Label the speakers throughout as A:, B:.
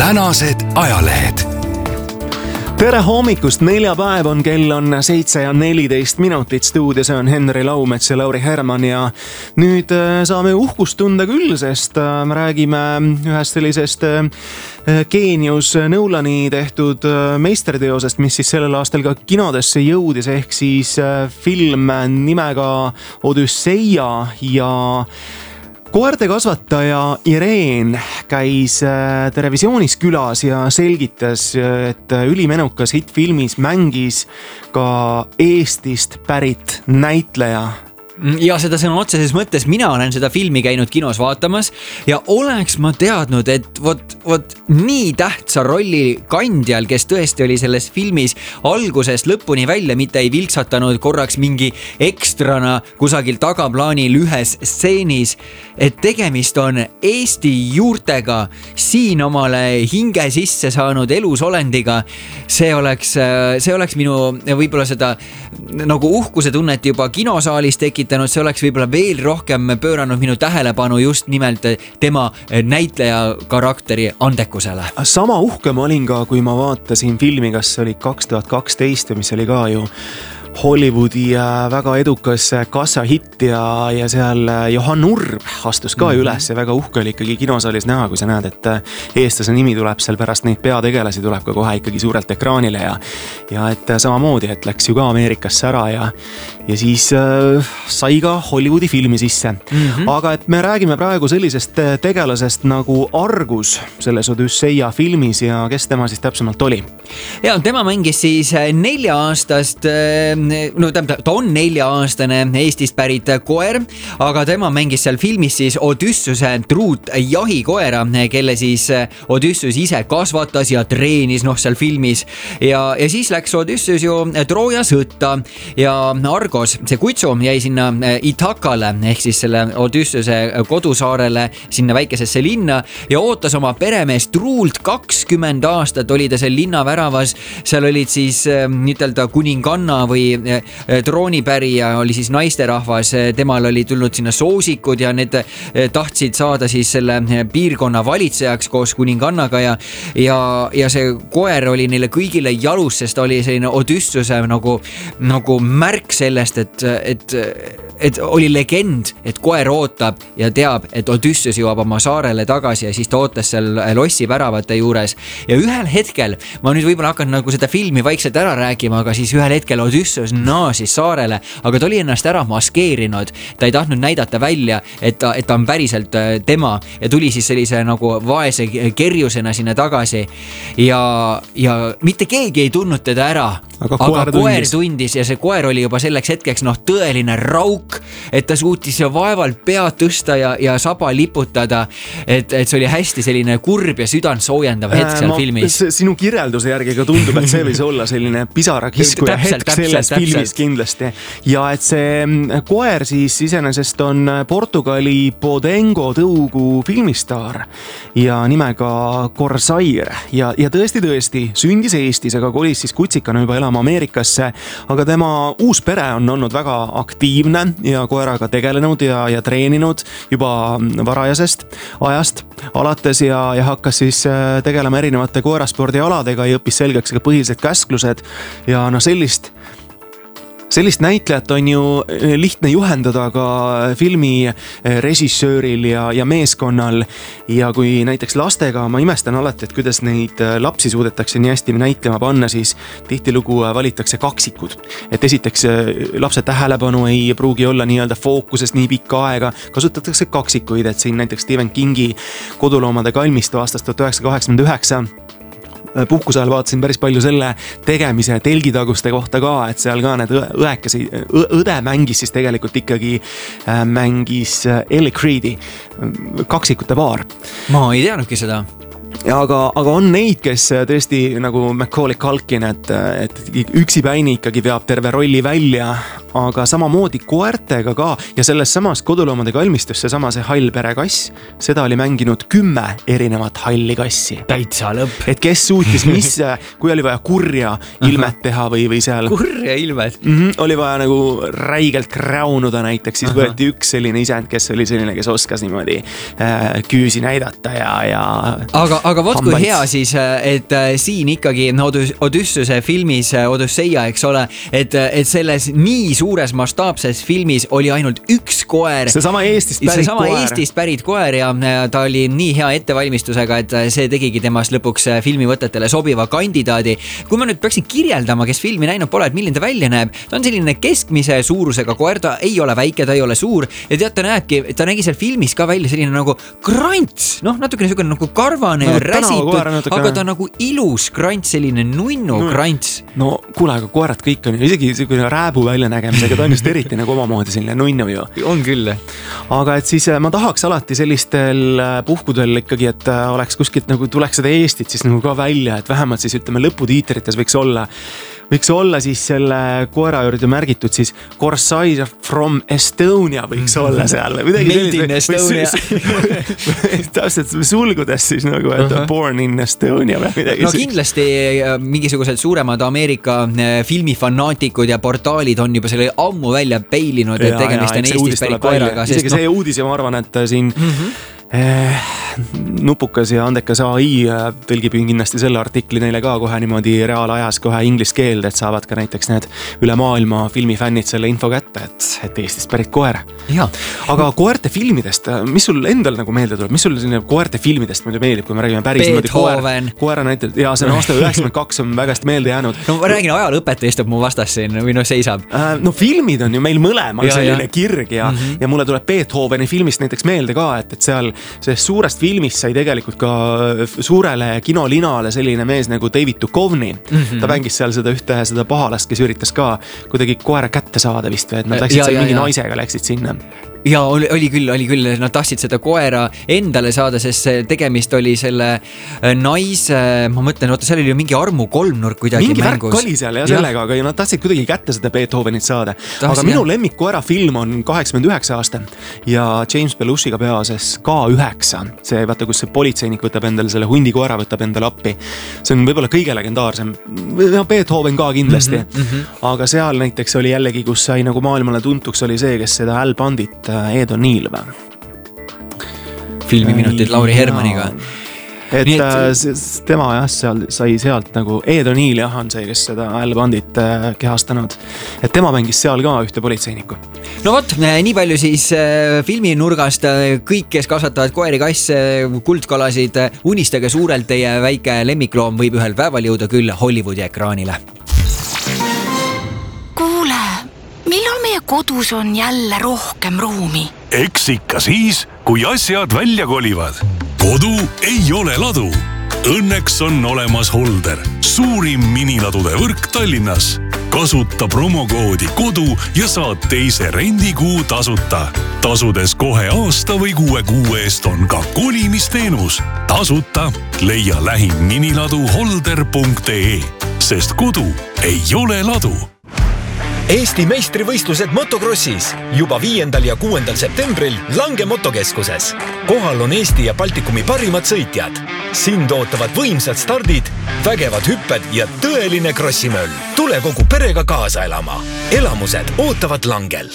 A: tänased ajalehed.
B: Tere hommikust, neljapäev on, kell on 7:14. Stuudios on Henri Laumets ja Lauri Herman ja nüüd saame uhkust tunda küll, sest me räägime ühest sellisest geenius Nolani tehtud meisterteosest, mis siis sellel aastal ka kinodesse jõudis, ehk siis film nimega Odüsseia ja koerte kasvataja Ireen käis Terevisioonis külas ja selgitas, et ülimenukas hitfilmis mängis ka Eestist pärit näitleja.
C: Ja seda sõna otseses mõttes mina olen seda filmi käinud kinos vaatamas ja oleks ma teadnud, et vot nii tähtsa rolli kandjal, kes tõesti oli selles filmis algusest lõpuni välja, mitte ei vilksatanud korraks mingi ekstrana kusagil tagaplaanil ühes stseenis, et tegemist on Eesti juurtega, siin omale hinge sisse saanud elusolendiga, see oleks minu võib-olla seda nagu uhkuse tunnet juba kinosaalis tekitanud, see oleks võib-olla veel rohkem pööranud minu tähelepanu just nimelt tema näitleja karakteri andekusele.
B: Sama uhke ma olin ka, kui ma vaatasin filmi, kas oli 2012, mis oli ka ju Hollywoodi väga edukas kassahitt ja seal Johan Urb astus ka üles ja väga uhke oli ikkagi kinosaalis näha, kui sa näed, et eestlase nimi tuleb seal pärast neid peategelasi tuleb ka kohe ikkagi suurelt ekraanile ja et samamoodi, et läks ju ka Ameerikasse ära ja siis sai ka Hollywoodi filmi sisse. Aga et me räägime praegu sellisest tegelasest nagu Argus selles Odüsseia filmis ja kes tema siis täpsemalt oli?
C: Ja tema mängis siis 4-aastast ta on 4-aastane Eestist pärit koer, aga tema mängis seal filmis siis Odüssuse truut jahikoera, kelle siis Odüssus ise kasvatas ja treenis seal filmis ja siis läks Odüssus ju Trooja sõtta ja Argos, see kutsu jäi sinna Ithakale ehk siis selle Odüssuse kodusaarele sinna väikesesse linna ja ootas oma peremees Truult 20 aastat oli ta seal linna väravas, seal olid siis ütelda kuninganna või troonipärija oli siis naisterahvas, temal oli tulnud sinna soosikud ja need tahtsid saada siis selle piirkonna valitsejaks koos kuningannaga ja see koer oli neile kõigile jalus, sest ta oli selline Odüssuse nagu märk sellest, et oli legend, et koer ootab ja teab, et Odüssus jõuab oma saarele tagasi ja siis ta ootas seal lossi väravate juures ja ühel hetkel, ma nüüd võib-olla hakkan nagu seda filmi vaikselt ära rääkima, aga siis ühel hetkel Odüssus naasis saarele, aga ta oli ennast ära maskeerinud, ta ei tahtnud näidata välja, et ta on päriselt tema ja tuli siis sellise nagu vaese kerjusena sinna tagasi ja mitte keegi ei tundnud teda ära, aga koer tundis ja see koer oli juba selleks hetkeks tõeline rauk, et ta suutis vaevalt pead tõsta ja saba liputada, et see oli hästi selline kurb ja südant soojendav hetk seal filmis.
B: Sinu kirjelduse järgi ka tundub, et see võis olla selline pisarakiskuja hetk selles filmis kindlasti. Ja et see koer siis iseenesest on Portugali Podengo tõugu filmistaar ja nimega Corsair ja tõesti sündis Eestis, aga kolis siis kutsikana juba elama Ameerikasse, aga tema uus pere on olnud väga aktiivne ja koeraga tegelenud ja treeninud juba varajasest ajast alates ja hakkas siis tegelema erinevate koeraspordialadega ja õppis selgeks ka põhilised käsklused ja sellist näitlejat on ju lihtne juhendada ka filmi režissööril ja meeskonnal ja kui näiteks lastega, ma imestan alati, et kuidas neid lapsi suudetakse nii hästi näitlema panna, siis tihtilugu valitakse kaksikud. Et esiteks lapse tähelepanu ei pruugi olla nii-öelda fookuses nii pikka aega, kasutatakse kaksikuid, et siin näiteks Stephen Kingi Koduloomade kalmistu aastast 1989 puhkuse ajal vaatasin päris palju selle tegemise telgitaguste kohta ka, et seal ka need õde mängis siis tegelikult ikkagi mängis Ellie Creed'i kaksikute paar.
C: Ma ei teadnudki seda.
B: Aga on neid, kes tõesti nagu Macaulay Culkin, et üksipäini ikkagi veab terve rolli välja, aga samamoodi koertega ka ja selles samas koduloomade kalmistus seesama see hall perekass, seda oli mänginud 10 erinevat halli kassi.
C: Täitsa lõpp.
B: Et kes suutis, kui oli vaja kurja ilmet teha või seal.
C: Kurja ilmet?
B: Oli vaja nagu räigelt kräunuda näiteks, siis võeti üks selline isend, kes oli selline, kes oskas niimoodi küüsi näidata ja
C: aga võt kui hea siis, et siin ikkagi Odüssuse filmis Odüsseia, eks ole, et selles nii suures mastaapses filmis oli ainult üks koer.
B: Seesama Eestist pärit
C: koer ja ta oli nii hea ettevalmistusega, et see tegigi temast lõpuks filmivõtetele sobiva kandidaadi. Kui ma nüüd peaksin kirjeldama, kes filmi näinud pole, et milline ta välja näeb, ta on selline keskmise suurusega koer, ta ei ole väike, ta ei ole suur ja tead, ta nägi seal filmis ka välja selline nagu krants, natukene selline nagu karvane ja räsitud, aga ta nagu ilus krants, selline nunnu krants.
B: No kuule, aga koerad kõik on isegi selline rääbu välja nägemisega, ta on just eriti nagu omamoodi selline nunnu ju.
C: On küll.
B: Aga et siis ma tahaks alati sellistel puhkudel ikkagi, et oleks kuskilt nagu tuleks seda Eestit siis nagu ka välja, et vähemalt siis ütleme lõputiiterites võiks olla siis selle koera juurde märgitud siis Corsair from Estonia võiks olla seal või midagi
C: Made in Estonia.
B: Täpselt sulgudes siis nagu, et born in Estonia või midagi.
C: No kindlasti mingisugused suuremad Ameerika filmifanaatikud ja portaalid on juba selle ammu välja peilinud, et tegemist on Eestis pärit koeraga.
B: Isegi see uudis ja ma arvan, et siin nupukas ja andekas AI tõlgib kindlasti selle artikli neile ka kohe niimoodi reaalajas kohe inglise keelde, et saavad ka näiteks need üle maailma filmifännid selle info kätte, et Eestist pärit koer. Aga koerte filmidest, mis sul endal nagu meelde tuleb, mis sul selline koerte filmidest muidu meeldib, kui me räägime päris koera näiteks, ja see on aasta 92 on väga hästi meelde jäänud.
C: No ma räägin ajalõpetaja istub mu vastas siin või seisab.
B: No filmid on ju meil mõlemal selline kirg ja mulle tuleb Beethoveni filmist näiteks meelde ka, et seal sellest suurest filmist sai tegelikult ka suurele kinolinale selline mees nagu David Duchovny. Ta mängis seal seda pahalast, kes üritas ka kuidagi koera kätte saada vist või, et nad läksid seal mingi naisega läksid sinna.
C: Ja oli küll, nad tahtsid seda koera endale saada, sest tegemist oli selle ma mõtlen, seal oli ju mingi armu kolmnurk kuidagi
B: mingi
C: mängus.
B: Mingi värk oli seal ja sellega, aga nad tahtsid kuidagi kätte seda Beethovenit saada. Aga minu lemmik koera film on 89 aasta ja James Belushiga peaoses K9. See vaata, kus see politseinik võtab endale selle hundikoera, võtab endale appi. See on võib-olla kõige legendaarsem. Beethoven ka kindlasti. Aga seal näiteks oli jällegi, kus sai nagu maailmale tuntuks oli see, kes seda Al Bandit Ed O'Neill või?
C: Filmiminutid Lauri Hermaniga.
B: Et tema sai sealt nagu Ed O'Neill on see, kes seda Al Bandit kehastanud. Et tema mängis seal ka ühte politseinikku.
C: No võt, nii palju siis filminurgast. Kõik, kes kasvatavad koeri, kasse, kuldkalasid, unistage suurelt, teie väike lemmikloom võib ühel päeval jõuda küll Hollywoodi ekraanile.
D: Kuule, millal meie kodus on jälle rohkem ruumi?
A: Eks ikka siis, kui asjad välja kolivad. Kodu ei ole ladu. Õnneks on olemas Holder, suurim miniladude võrk Tallinnas. Kasuta promokoodi kodu ja saad teise rendikuu tasuta. Tasudes kohe aasta või 6 kuu eest on ka kolimisteenus. Tasuta leia lähim miniladu holder.ee, sest kodu ei ole ladu.
E: Eesti meistrivõistlused motokrossis juba 5. ja 6. septembril Lange motokeskuses. Kohal on Eesti ja Baltikumi parimad sõitjad. Sind ootavad võimsad stardid, vägevad hüpped ja tõeline krossimöll. Tule kogu perega kaasa elama. Elamused ootavad Langel.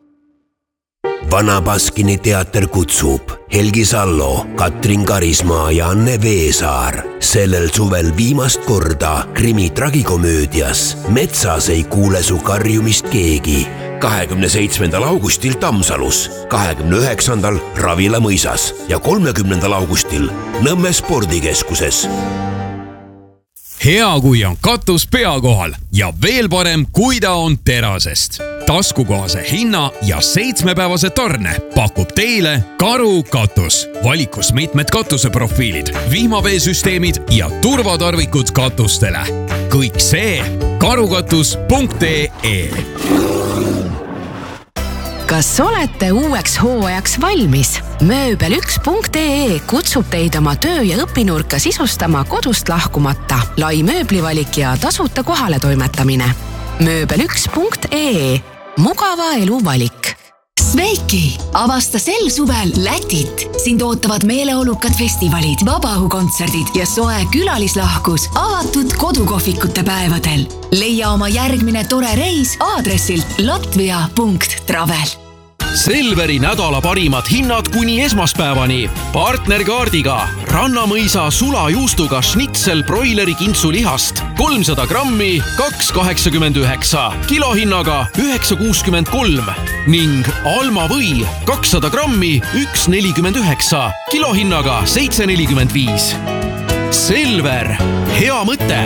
F: Vana Baskini teater kutsub Helgi Sallo, Katrin Karismaa ja Anne Veesaar. Sellel suvel viimast korda krimi tragikomöödias Metsas ei kuule su karjumist keegi. 27. augustil Tammsalus, 29. Ravila mõisas ja 30. augustil Nõmme spordikeskuses.
G: Hea, kui on katus pea kohal ja veel parem, kui ta on terasest. Taskukohase hinna ja 7-päevase tarne pakub teile Karu katus. Valikus mitmed katuseprofiilid, vihmaveesüsteemid ja turvatarvikud katustele. Kõik see karukatus.ee.
H: Kas olete uueks hooajaks valmis? Mööbel1.ee kutsub teid oma töö- ja õpinurka sisustama kodust lahkumata. Lai mööblivalik ja tasuta kohale toimetamine. Mööbel1.ee. mugava elu valik. Sveiki, avasta sel suvel Lätit. Sind ootavad meeleolukad festivalid, vabaõhukontserdid ja soe külalislahkus avatud kodukohvikute päevadel. Leia oma järgmine tore reis aadressilt latvia.travel.
I: Selveri nädala parimad hinnad kuni esmaspäevani. Partnerkaardiga Rannamõisa sulajuustuga šnitsel broileri kintsulihast 300 grammi 2,89, kilohinnaga 9,63 ning Alma või 200 grammi 1,49, kilohinnaga 7,45. Selver, hea mõte!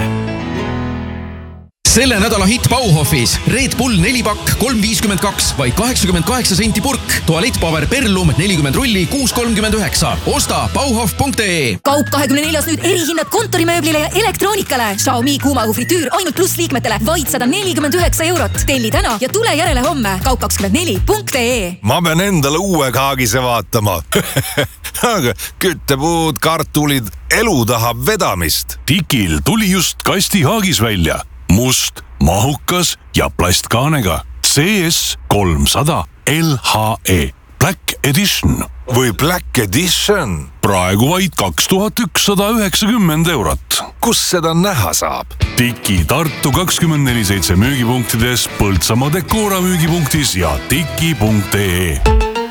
I: Selle nädala hitt Bauhofis Red Bull 4-pakk 3,52, vaid 88 senti purk. Tualettpaber Perlum 40 rulli 6,39. Osta bauhof.ee.
J: Kaup 24 nüüd erihinnad kontorimööblile ja elektroonikale. Xiaomi kuumaõhu fritüür ainult pluss liikmetele vaid 149 €. Telli täna ja tule järele homme. Kaup24.ee.
K: Ma pean endale uue kaagise vaatama. Aga küttepuud, kartulid, elu tahab vedamist.
A: Tikil tuli just kastihaagis välja. Must, mahukas ja plastkaanega. CS 300 LHE Black Edition.
K: Või Black Edition.
A: Praegu vaid 2190 €.
K: Kus seda näha saab?
A: Tiki Tartu 24/7 müügipunktides, Põltsamaa Decora müügipunktis ja tiki.ee.